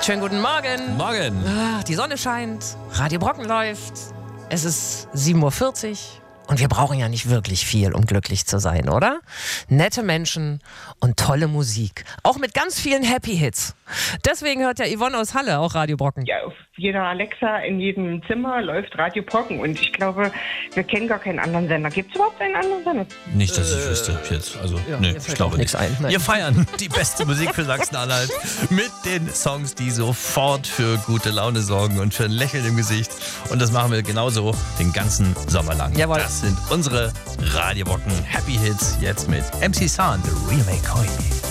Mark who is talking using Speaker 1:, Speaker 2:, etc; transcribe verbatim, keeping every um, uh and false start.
Speaker 1: Schönen guten Morgen.
Speaker 2: Morgen.
Speaker 1: Ah, die Sonne scheint, Radio Brocken läuft. Es ist sieben Uhr vierzig und wir brauchen ja nicht wirklich viel, um glücklich zu sein, oder? Nette Menschen und tolle Musik. Auch mit ganz vielen Happy Hits. Deswegen hört ja Yvonne aus Halle auch Radio Brocken.
Speaker 3: Ja, auf jeder Alexa in jedem Zimmer läuft Radio Brocken und ich glaube, wir kennen gar keinen anderen Sender. Gibt es überhaupt einen anderen Sender?
Speaker 2: Nicht, dass ich äh, wüsste jetzt. Also,
Speaker 1: ja,
Speaker 2: nee,
Speaker 1: mir fällt
Speaker 2: ich glaube
Speaker 1: auch nichts
Speaker 2: nicht.
Speaker 1: ein. Nein.
Speaker 2: Wir feiern die beste Musik für Sachsen-Anhalt mit den Songs, die sofort für gute Laune sorgen und für ein Lächeln im Gesicht. Und das machen wir genauso den ganzen Sommer lang.
Speaker 1: Jawohl.
Speaker 2: Das sind unsere Radio Brocken Happy Hits jetzt mit M C Sound, The Real McCoy.